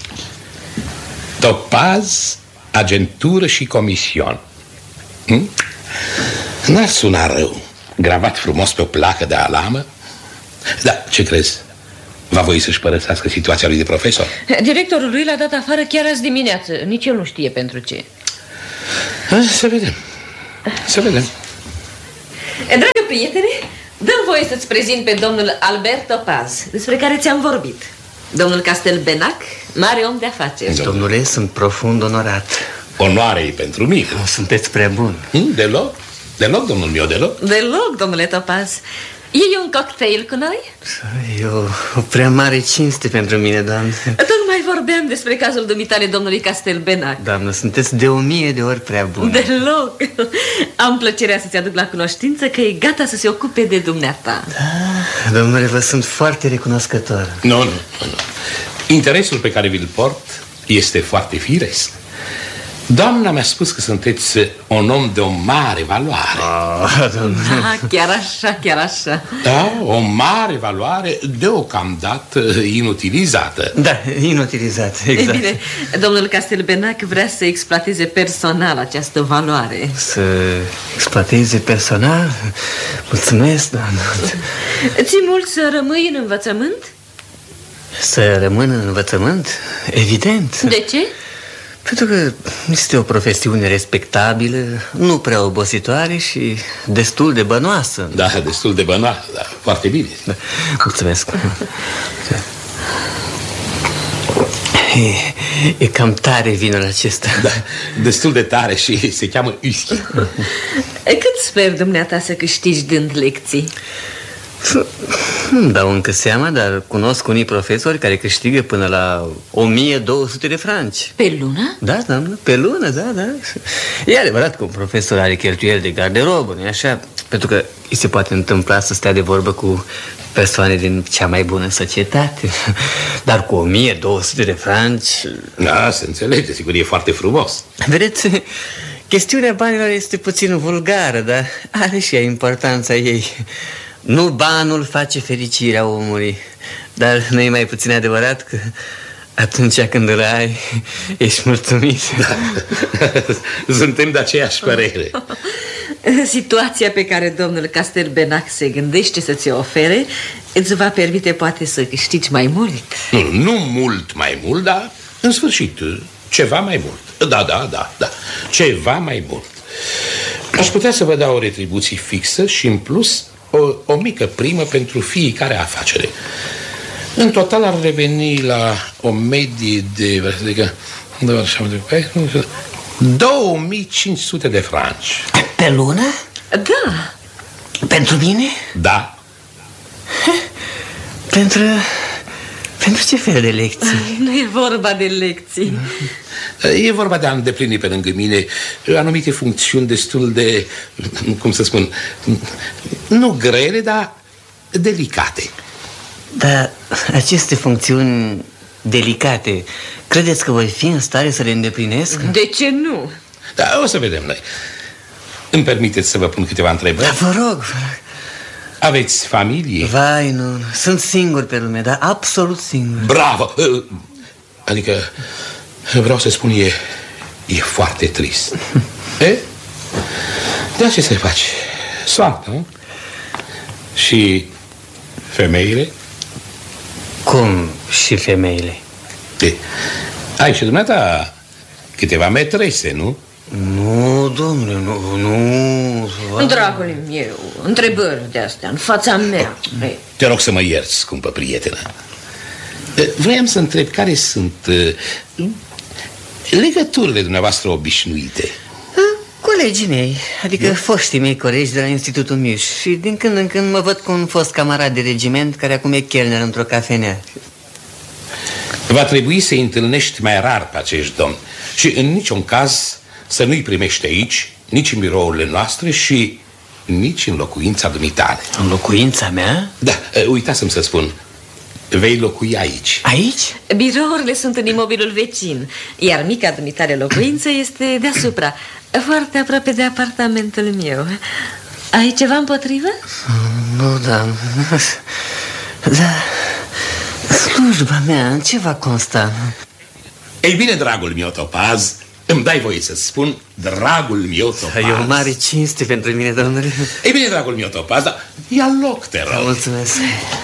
Topaz, agentură și comision. N-ar suna rău. Gravat frumos pe o placă de alamă. Da, ce crezi? Va voi să-și părăsească situația lui de profesor? Directorul lui l-a dat afară chiar azi dimineață. Nici el nu știe pentru ce. Să vedem. Să vedem. Dragă prietene, dă-mi voie să-ți prezint pe domnul Albert Topaz, despre care ți-am vorbit. Domnul Castelbenac, mare om de afaceri. Domnule, sunt profund onorat. Onoare-i pentru mine. Sunteți prea bun. Deloc? Deloc, domnul meu, deloc? Deloc, domnule Topaz. Iei un cocktail cu noi? E o prea mare cinste pentru mine, doamnă. Tocmai vorbeam despre cazul dumitale domnului Castelbenac. Doamnă, sunteți de 1000 de ori prea bună. Deloc. Am plăcerea să-ți aduc la cunoștință că e gata să se ocupe de dumneata. Da, domnule, vă sunt foarte recunoscător. Nu. Interesul pe care vi-l port este foarte firesc. Doamna mi-a spus că sunteți un om de o mare valoare. Chiar așa, chiar așa. Da, o mare valoare deocamdată inutilizată. Da, inutilizată, exact. Ei bine, domnul Castelbenac vrea să exploateze personal această valoare. Să exploateze personal? Mulțumesc, doamnă. Ți-i mult să rămâi în învățământ? Să rămân în învățământ? Evident. De ce? Pentru că este o profesiune respectabilă, nu prea obositoare și destul de bănoasă. Da, destul de bănoasă, da, foarte bine. Da. Mulțumesc. E cam tare vinul acesta. Da, destul de tare și se cheamă whisky. Cât speri dumneata să câștigi dând lecții? Nu dau încă seama, dar cunosc unii profesori care câștigă până la 1200 de franci. Pe lună? Da, doamnă, pe lună, da. E adevărat că un profesor are cheltuieli de garderobă, nu-i așa? Pentru că îi se poate întâmpla să stea de vorbă cu persoane din cea mai bună societate. Dar cu 1200 de franci... Da, se înțelege, sigur, e foarte frumos. Vedeți, chestiunea banilor este puțin vulgară, dar are și ea importanța ei. Nu banul face fericirea omului, dar nu e mai puțin adevărat că atunci când îl ai, ești mulțumit. Da. Suntem de aceeași părere. Situația pe care domnul Castelbenac se gândește să ți-o ofere îți va permite poate să câștigi mai mult. Nu mult mai mult, dar în sfârșit ceva mai mult. Da, ceva mai mult. Aș putea să vă dau o retribuție fixă și în plus o mică primă pentru fiecare afacere. În total ar reveni la o medie de 2500 de franci. Pe lună? Da. Pentru mine? Da. Pentru ce fel de lecții? Nu e vorba de lecții. E vorba de a îndeplini pe lângă mine anumite funcțiuni destul de, cum să spun, nu grele, dar delicate. Dar aceste funcțiuni delicate, credeți că voi fi în stare să le îndeplinesc? De ce nu? Da, o să vedem noi. Îmi permiteți să vă pun câteva întrebări? Da, vă rog. Aveți familie? Vai, nu, sunt singur pe lume, dar absolut singur. Bravo! Adică, vreau să spun, e foarte trist. De ce se face? Soartă, nu? Și femeile? Cum și femeile? Ai și dumneata câteva metrese, nu? Nu, domnule, nu. Dragul meu, întrebări de-astea în fața mea. Te rog să mă ierți, scumpă prietenă. Vreau să întreb care sunt legăturile dumneavoastră obișnuite. Colegii mei, adică foștii mei colegi de la Institutul Miș. Și din când în când mă văd cu un fost camarad de regiment care acum e chelner într-o cafenea. Va trebui să-i întâlnești mai rar pe acești domni și în niciun caz să nu-i primești aici, nici în birourile noastre și nici în locuința dumitale. În locuința mea? Da, uitasem să spun. Vei locui aici. Aici? Birourile sunt în imobilul vecin, iar mica dumitare locuință este deasupra, foarte aproape de apartamentul meu. Ai ceva împotrivă? Nu, doamnă. Da, slujba mea, în ce va consta? Ei bine, dragul meu Topaz, îmi dai voie să spun, dragul meu Topaz. E o mare cinste pentru mine, domnule. Ei bine, dragul meu Topaz, dar ia loc, te rog. Mulțumesc.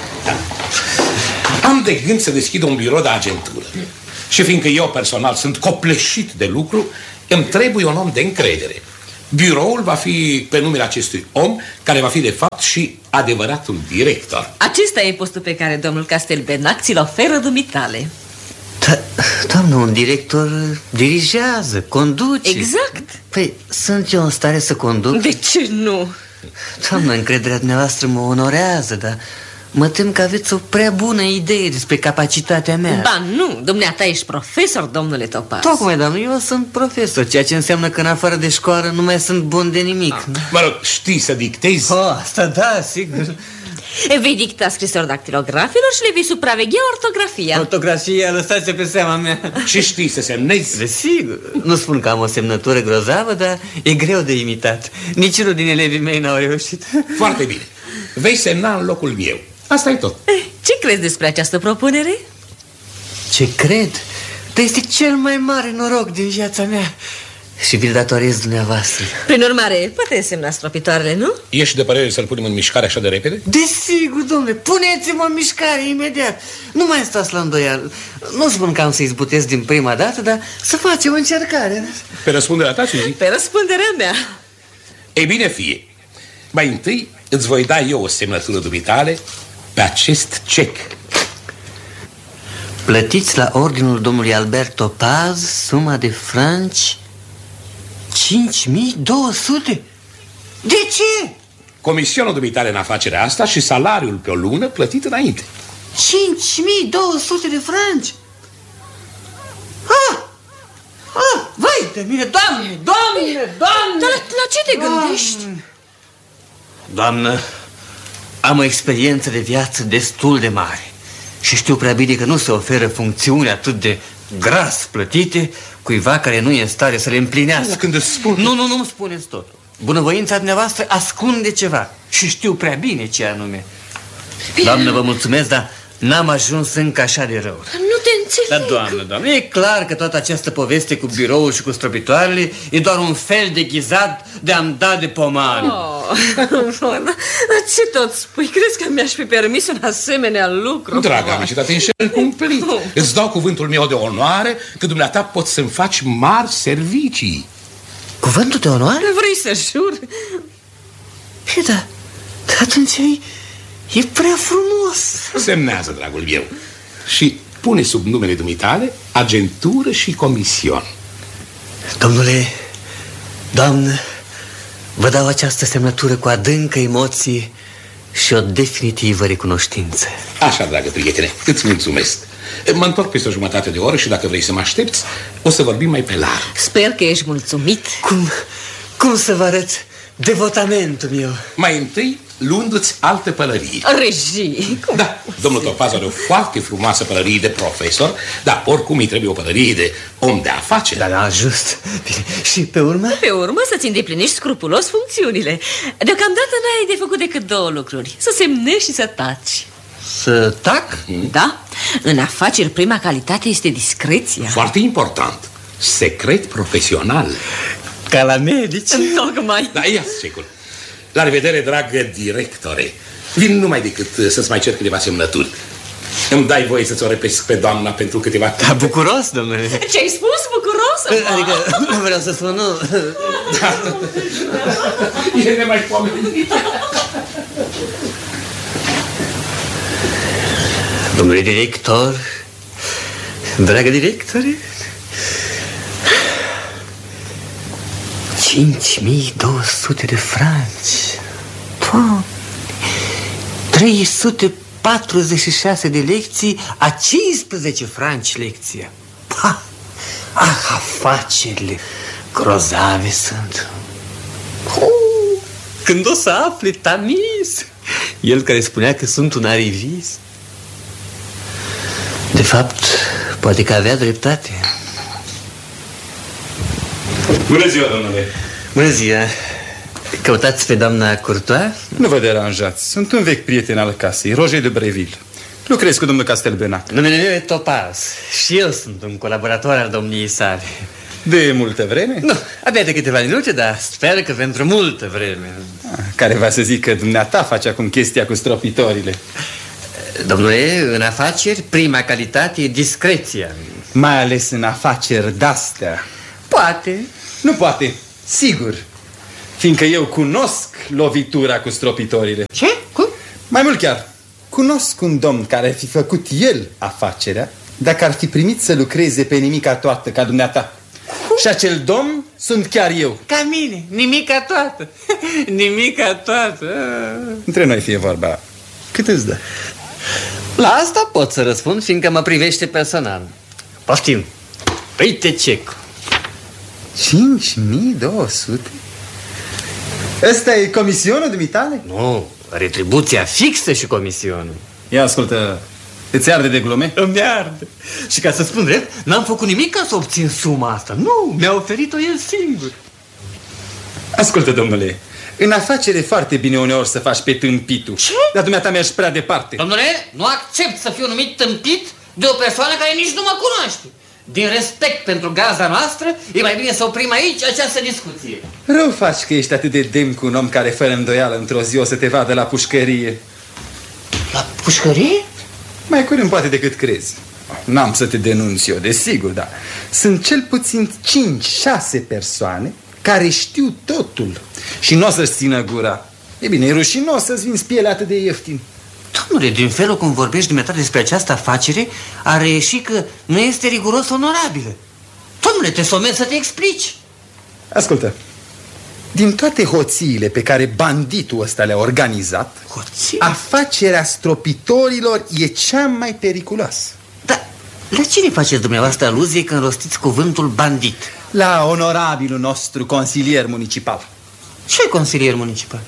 Am de gând să deschid un birou de agentură. Și fiindcă eu personal sunt copleșit de lucru, îmi trebuie un om de încredere. Biroul va fi pe numele acestui om, care va fi de fapt și adevăratul director. Acesta e postul pe care domnul Castelbenac ți-l oferă dumitale. Doamnă, un director dirigează, conduce. Exact. Păi, sunt eu în stare să conduc? De ce nu? Doamnă, încrederea dumneavoastră mă onorează, dar mă tem că aveți o prea bună idee despre capacitatea mea. Ba nu, dumneata ești profesor, domnule Topaz. Tocmai, doamnă, eu sunt profesor, ceea ce înseamnă că în afară de școală nu mai sunt bun de nimic. Mă rog, știi să dictezi? Asta da, sigur. Vei dicta scrisori dactilografelor și le vei supraveghea ortografia. Ortografia, lăsați-o pe seama mea. Și știi să semnezi? Desigur. Nu spun că am o semnătură grozavă, dar e greu de imitat. Niciunul din elevii mei n-au reușit. Foarte bine. Vei semna în locul meu. Asta e tot. Ce crezi despre această propunere? Ce cred? Dar este cel mai mare noroc din viața mea. Și vi-l datorez dumneavoastră. Prin urmare, puteți semna stropitoarele, nu? Ești de părere să-l punem în mișcare așa de repede? Desigur, domnule, puneți-mă în mișcare imediat. Nu mai stați la îndoială. Nu spun că am să izbutesc din prima dată, dar să facem o încercare. Pe răspunderea ta, ce zici? Pe răspunderea mea. Ei bine, fie. Mai întâi îți voi da eu o semnătură dumitale pe acest cec. Plătiți la ordinul domnului Albert Topaz suma de franci 5200. De ce? Comisionul dumitale în afacerea asta și salariul pe o lună plătit înainte. 5200 de franci? Vai de mine, doamne, doamne, doamne! Dar la ce te gândești? Doamnă, am o experiență de viață destul de mare și știu prea bine că nu se oferă funcțiuni atât de gras plătite cuiva care nu e în stare să le împlinească. Când îți spun... Nu-mi spuneți totul. Bunăvoința dumneavoastră ascunde ceva și știu prea bine ce anume. Doamnă, vă mulțumesc, dar n-am ajuns încă așa de rău. Nu te înțeleg. Dar, doamnă, e clar că toată această poveste cu biroul și cu stropitoarele e doar un fel de ghizat de a-mi da de pomană. Ce tot spui? Crezi că mi-aș fi permis un asemenea lucru? Draga mea, și te înșel cumplit. Îți dau cuvântul meu de onoare că dumneata poți să-mi faci mari servicii. Cuvântul de onoare? Vrei să jur? Da, atunci e prea frumos. Semnează, dragul meu. Și pune sub numele dumitale agentură și comision. Domnule, doamnă, vă dau această semnătură cu adâncă emoție și o definitivă recunoștință. Așa, dragă prietene, îți mulțumesc. Mă întorc peste o jumătate de oră și dacă vrei să mă aștepți, o să vorbim mai pe larg. Sper că ești mulțumit. Cum să vă arăt devotamentul meu? Mai întâi, luându-ți altă pălărie. Regii. Da, domnul Topaz are o foarte frumoasă pălărie de profesor, dar oricum îi trebuie o pălărie de om de afaceri. Da, just. Bine. Și pe urmă? Pe urmă să-ți îndeplinești scrupulos funcțiunile. Deocamdată n-ai de făcut decât două lucruri: să semnești și să taci. Să tac? Da, în afaceri prima calitate este discreția. Foarte important. Secret profesional. Ca la medici. Tocmai. Da, ia-ți cecul. La revedere, dragă directore. Vin numai decât să-ți mai cer câteva semnături. Îmi dai voie să-ți o repesc pe doamna pentru câteva timp? Da, bucuros, domnule. Ce-ai spus, bucuros? Adică, nu vreau să spun, nu. Da. E nemaipomenit. Domnule director, dragă directore, 5200 de franci. 346 de lecții a 15 franci lecția. Afacerile grozave sunt. Când o să afle Tamis, el care spunea că sunt un arivist. De fapt, poate că avea dreptate. Bună ziua, domnule. Bună ziua. Căutați pe doamna Courtois? Nu vă deranjați, sunt un vechi prieten al casei, Roger de Breville. Lucrez cu domnul Castelbenac. Numele meu e Topaz și eu sunt un colaborator al domniei sale. De multă vreme? Nu, abia de câteva minute, dar sper că pentru multă vreme. Care va să zic că dumneata face acum chestia cu stropitorile. Domnule, în afaceri, prima calitate e discreția. Mai ales în afaceri de-astea. Poate. Nu poate, sigur. Fiindcă eu cunosc lovitura cu stropitorile. Ce? Cum? Mai mult chiar. Cunosc un domn care ar fi făcut el afacerea dacă ar fi primit să lucreze pe nimica toată ca dumneata. Și acel domn sunt chiar eu. Ca mine, nimica toată. Nimica toată. Între noi fie vorba. Cât îți dă? La asta pot să răspund, fiindcă mă privește personal. Poftim. Uite cec. 5.200? Ăsta e comisionul dumitale? Nu, retribuția fixă și comisionul. Ia ascultă, îți arde de glume? Îmi arde. Și ca să spun drept, n-am făcut nimic ca să obțin suma asta. Nu, mi-a oferit-o el singur. Ascultă, domnule, în afacere foarte bine uneori să faci pe tâmpitul. Ce? Dar dumneata mergi prea departe. Domnule, nu accept să fiu numit tâmpit de o persoană care nici nu mă cunoaște. Din respect pentru gazda noastră, e mai bine să oprim aici această discuție. Rău faci că ești atât de demn cu un om care fără îndoială într-o zi o să te vadă la pușcărie. La pușcărie? Mai curând poate decât crezi. N-am să te denunț eu, desigur, dar sunt cel puțin 5-6 persoane care știu totul și nu o să-și țină gura. E bine, e rușinos să-ți vinzi pielea atât de ieftin. Domnule, din felul cum vorbești dumneavoastră despre această afacere, a reieșit că nu este riguros onorabilă. Domnule, te someri să te explici. Ascultă, din toate hoțiile pe care banditul ăsta le-a organizat, afacerea stropitorilor e cea mai periculoasă. Dar la cine faceți dumneavoastră aluzie când rostiți cuvântul bandit? La onorabilul nostru consilier municipal. Ce consilier municipal?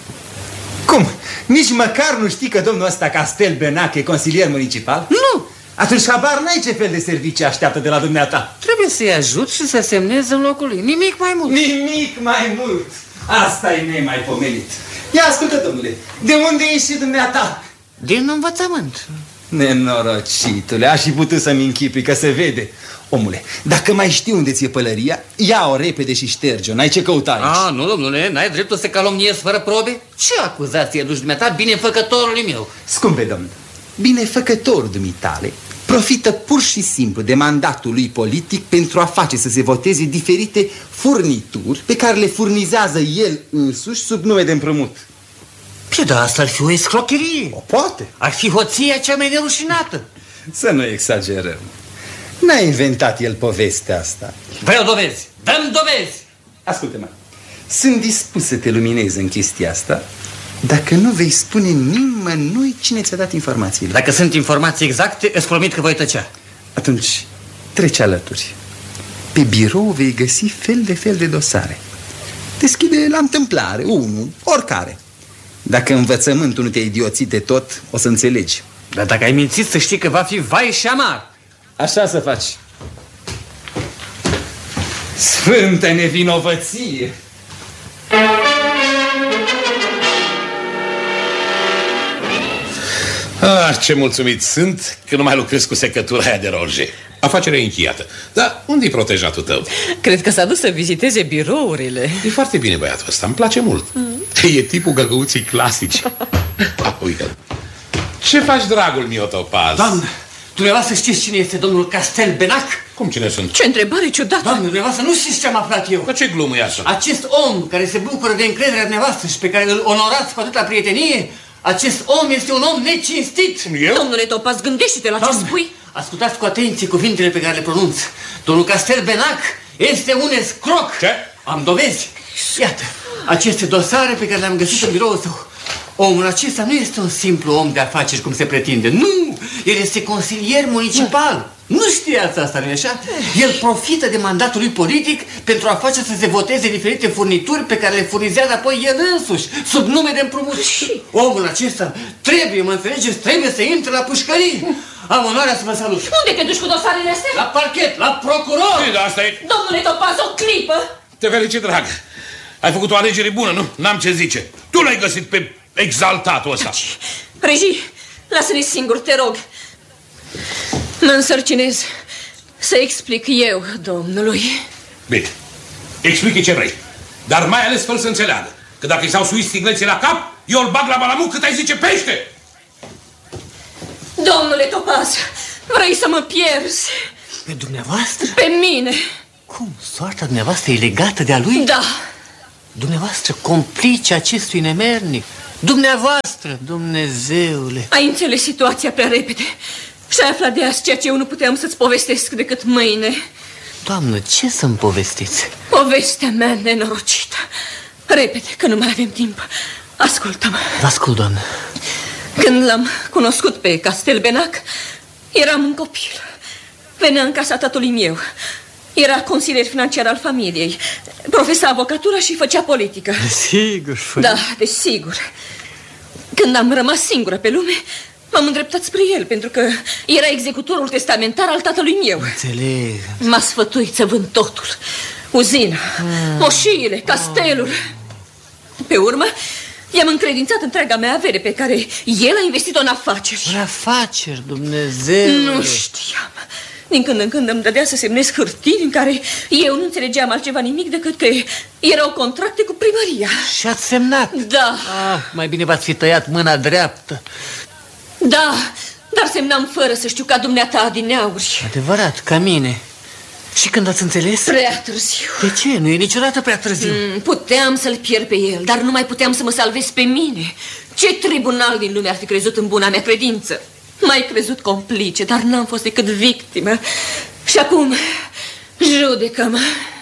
Cum? Nici măcar nu știi că domnul ăsta Castelbenac e consilier municipal? Nu! Atunci habar n-ai ce fel de servicii așteaptă de la dumneata. Trebuie să-i ajut și să semneze în locul lui. Nimic mai mult. Nimic mai mult. Asta e nemaipomenit. Ia ascultă, domnule, de unde ești și dumneata? Din învățământ. Nenorocitule, aș fi putut să-mi închipui că se vede. Omule, dacă mai știi unde ți-e pălăria, ia-o repede și șterge-o, n-ai ce căuta aici. Nu, domnule, n-ai dreptul să calomniezi fără probe? Ce acuzație duci dumneata binefăcătorului meu? Scumpe domn, binefăcătorul dumitale profită pur și simplu de mandatul lui politic pentru a face să se voteze diferite furnituri pe care le furnizează el însuși sub nume de împrumut. Păi, dar asta ar fi o escrocherie. O poate. Ar fi hoția cea mai nerușinată. Să nu exagerăm. N-a inventat el povestea asta. Vreau dovezi. Dăm dovezi. Ascultă-mă. Sunt dispus să te luminez în chestia asta dacă nu vei spune nimănui cine ți-a dat informațiile. Dacă sunt informații exacte, îți promit că voi tăcea. Atunci, trece alături. Pe birou vei găsi fel de dosare. Deschide la întâmplare, unul, oricare. Dacă învățământul nu te-a idioțit de tot, o să înțelegi. Dar dacă ai mințit, să știi că va fi vai și amar. Așa să faci. Sfântă nevinovăție! Ce mulțumit sunt că nu mai lucrez cu secătura aia de Roger. Afacerea e încheiată. Dar unde-i protejatul tău? Cred că s-a dus să viziteze birourile. E foarte bine băiatul ăsta, îmi place mult. E tipul găgăuții clasici. Uite. Ce faci, dragul meu, Topaz? Doamnă, dumneavoastră știți cine este domnul Castelbenac? Cum cine sunt? Ce întrebare ciudată! Doamne, dumneavoastră nu știți ce am aflat eu. Dar ce glumă e asta? Acest om care se bucură de încrederea dumneavoastră și pe care îl onorați cu atâta prietenie, acest om este un om necinstit. Eu? Domnule Topaz, gândește-te la ce spui. Ascultați cu atenție cuvintele pe care le pronunț. Domnul Castelbenac este un escroc. Ce? Am dovezi. Iată, aceste dosare pe care le-am găsit în biroul său. Omul acesta nu este un simplu om de afaceri, cum se pretinde. Nu! El este consilier municipal. Nu știați asta, nu-i așa? El profită de mandatul lui politic pentru a face să se voteze diferite furnituri pe care le furnizează apoi el însuși, sub nume de împrumut. Omul acesta trebuie, mă înțelegeți, trebuie să intre la pușcărie. Am onoarea să vă salut. Unde te duci cu dosarele astea? La parchet, la procuror. Da, asta e. Domnule Topaz, o clipă. Te felicit, drag. Ai făcut o alegere bună, nu? N-am ce zice. Tu l-ai găsit pe exaltatul ăsta. Regi, lasă-ne singur, te rog. Mă însărcinez să explic eu domnului. Bine, explică ce vrei. Dar mai ales fără să înțeleagă că dacă i s-au suit stigleții la cap, eu îl bag la balamuc cât ai zice pește. Domnule Topaz, vrei să mă pierzi? Pe dumneavoastră? Pe mine. Cum? Soarta dumneavoastră e legată de-a lui? Da. Dumneavoastră complice acestui nemernic? Dumneavoastră, Dumnezeule! Ai înțeles situația prea repede și ai aflat de azi ceea ce eu nu puteam să-ți povestesc decât mâine. Doamnă, ce să-mi povestiți? Povestea mea nenorocită. Repede, că nu mai avem timp. Ascultă-mă. Vă ascult, doamnă. Când l-am cunoscut pe Castelbenac, eram un copil. Venea în casa tatălui meu. Era consilier financiar al familiei. Profesa avocatura și făcea politică. Desigur. Da, desigur. Când am rămas singură pe lume, m-am îndreptat spre el, pentru că era executorul testamentar al tatălui meu. Înțeleg. M-a sfătuit să vând totul. Uzina, moșiile, castelul. Pe urmă, i-am încredințat întreaga mea avere pe care el a investit-o în afaceri. În afaceri, Dumnezeu. Nu știam. Din când în când îmi dădea să semnez hârtii în care eu nu înțelegeam altceva nimic decât că erau contracte cu primăria. Și ați semnat? Da. Mai bine v-ați fi tăiat mâna dreaptă. Da, dar semnam fără să știu ca dumneata adineauri. Adevărat, ca mine. Și când ați înțeles? Prea târziu. De ce? Nu e niciodată prea târziu. Puteam să-l pierd pe el, dar nu mai puteam să mă salvez pe mine. Ce tribunal din lume ar fi crezut în buna mea credință? M-ai crezut complice, dar n-am fost decât victimă. Și acum, judecă-mă.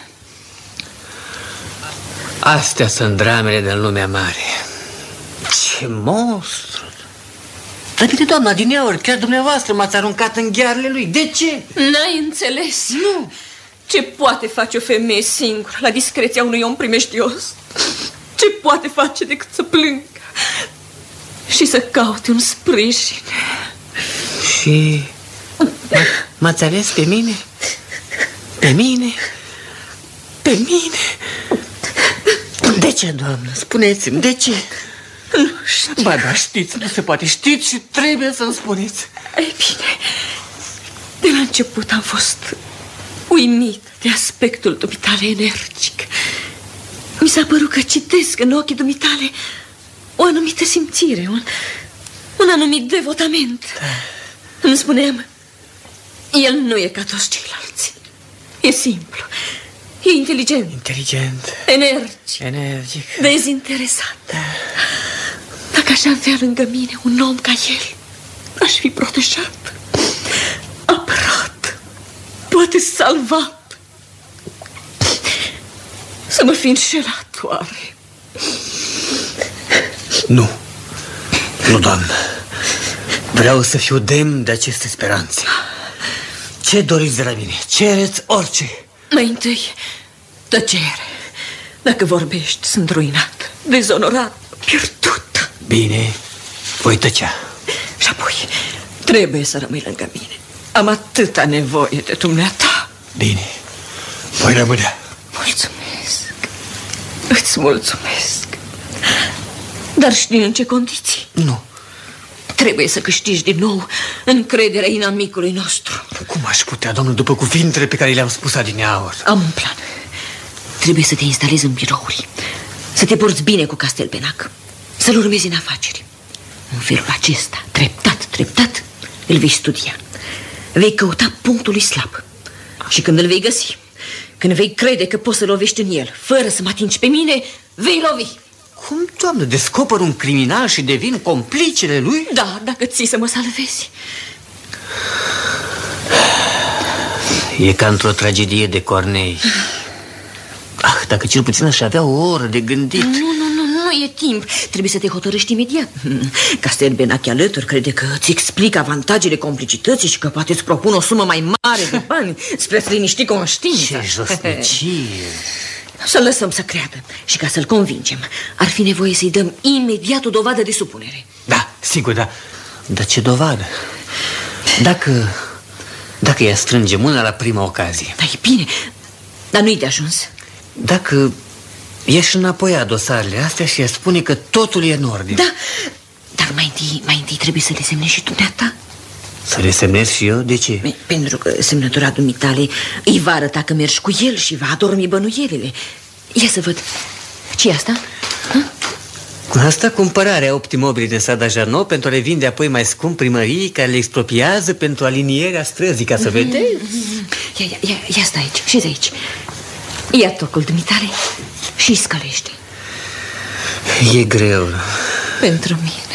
Astea sunt dramele din lumea mare. Ce monstru! Dar bine, doamna, dineauri, chiar dumneavoastră m-ați aruncat în ghearele lui. De ce? N-ai înțeles? Nu. Ce poate face o femeie singură la discreția unui om primejdios? Ce poate face decât să plângă și să caute un sprijin? Și m-ați ales pe mine? Pe mine? Pe mine? De ce, doamnă? Spuneți-mi, de ce? Nu știu. Ba da, știți, nu se poate. Știți și trebuie să-mi spuneți. Ei bine, de la început am fost uimit de aspectul dumitale energic. Mi s-a părut că citesc în ochii dumitale o anumită simțire, un anumit devotament. Da. Îmi spuneam, el nu e ca toți ceilalți. E simplu, e inteligent. Inteligent. Energic. Dezinteresat. Da. Dacă aș avea lângă mine un om ca el, aș fi protejat, apărat, poate salvat. Să mă fi înșelat, oare? Nu. Nu, doamnă. Vreau să fiu demn de aceste speranțe. Ce doriți de la mine? Cereți orice. Mai întâi, tăcere. Dacă vorbești, sunt ruinat, dezonorat, pierdut. Bine, voi tăcea. Și apoi, trebuie să rămâi lângă mine. Am atâta nevoie de dumneata. Bine, voi rămâne. Mulțumesc. Îți mulțumesc. Dar știi în ce condiții? Nu. Trebuie să câștigi din nou încrederea inamicului nostru. Cum aș putea, domnul, după cuvintele pe care le-am spus adineaori? Am un plan. Trebuie să te instalezi în birouri, să te porți bine cu Castelbenac, să-l urmezi în afaceri. În felul acesta, treptat, îl vei studia. Vei căuta punctul lui slab. Și când îl vei găsi, când vei crede că poți să lovești în el, fără să mă atingi pe mine, vei lovi. Cum, doamnă, descoper un criminal și devin complicele lui? Da, dacă ții să mă salvezi. E ca într-o tragedie de Cornei. Dacă cel puțin aș avea o oră de gândit. Nu e timp. Trebuie să te hotărăști imediat. Castelbenac alături crede că îți explică avantajele complicității și că poate îți propun o sumă mai mare de bani spre a-ți liniști conștiința. Ce josnicie! Să-l lăsăm să creadă. Și ca să-l convingem, ar fi nevoie să-i dăm imediat o dovadă de supunere. Da, sigur, da. Dar ce dovadă? Dacă ea strânge mâna la prima ocazie. Da, e bine, dar nu-i de ajuns. Dacă Ieși înapoi a dosarele astea și spune că totul e în ordine. Da, dar mai întâi trebuie să le semnezi și dumneata. Să le semnez și eu? De ce? Pentru că semnătura dumitale îi va arăta că mergi cu el și va adormi bănuielile. Ia să văd. Ce-i asta? Asta cumpărarea Optimobili din Strada Jarnot pentru a le vinde apoi mai scump primării care le expropiază pentru alinierea străzii, ca să vedeți. Ia stai aici, și de aici. Ia tocul dumitale și scălește. E greu. Pentru mine.